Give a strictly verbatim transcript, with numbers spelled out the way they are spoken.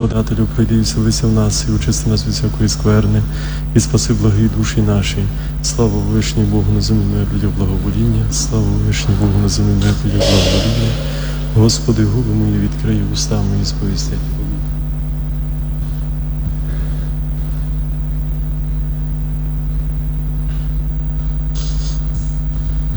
подателю, прийди і вселися в нас, і очисти нас від всякої скверни, і спаси благі душі наші. Слава вишній Богу на землі, мир людях благовоління, слава вишній Богу на землі, мир людях благовоління. Господи, губи мої відкриє, уста мої сповістять.